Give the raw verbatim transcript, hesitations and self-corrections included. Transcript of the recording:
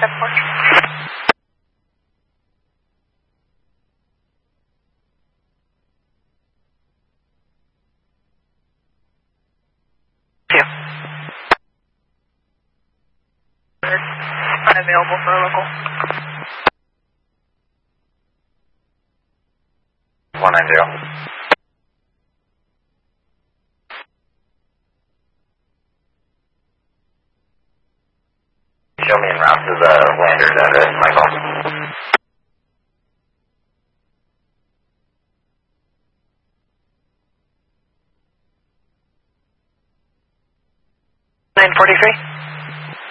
four. Two. Unavailable for a local. one nine zero. Show me en route to the lander's address, Michael. nine forty-three.